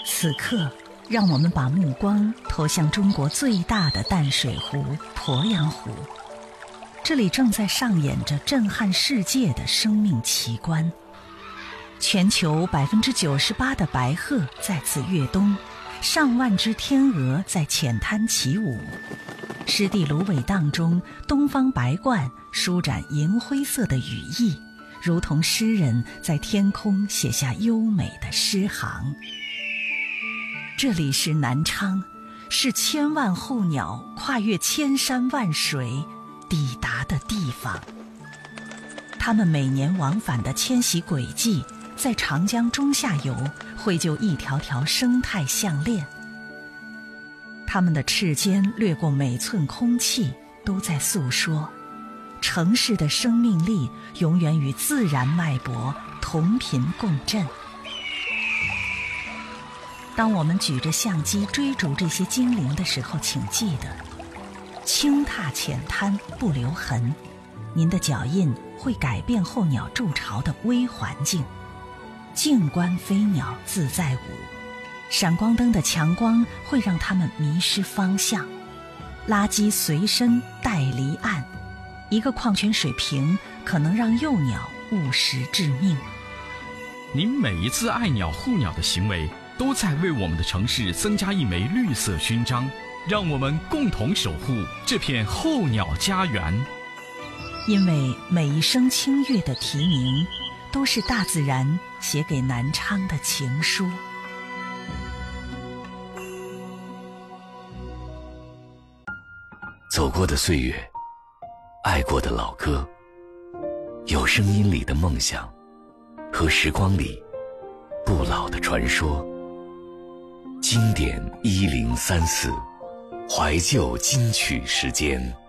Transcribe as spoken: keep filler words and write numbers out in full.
此刻，让我们把目光投向中国最大的淡水湖鄱阳湖，这里正在上演着震撼世界的生命奇观。全球百分之九十八的白鹤在此跃冬，上万只天鹅在浅滩起舞。湿地芦苇荡中，东方白鹳舒展银灰色的羽翼，如同诗人在天空写下优美的诗行。这里是南昌，是千万候鸟跨越千山万水抵达的地方。它们每年往返的迁徙轨迹，在长江中下游绘就一条条生态项链。它们的翅尖掠过每寸空气，都在诉说城市的生命力永远与自然脉搏同频共振。当我们举着相机追逐这些精灵的时候，请记得轻踏浅滩不留痕，您的脚印会改变候鸟筑巢的微环境。静观飞鸟自在舞，闪光灯的强光会让它们迷失方向。垃圾随身带离岸，一个矿泉水瓶可能让幼鸟误食致命。 您每一次爱鸟护鸟的行为，都在为我们的城市增加一枚绿色勋章，让我们共同守护这片候鸟家园。 因为每一声清越的啼鸣，都是大自然写给南昌的情书。 走过的岁月，爱过的老歌，有声音里的梦想，和时光里不老的传说。经典一零三四，怀旧金曲时间。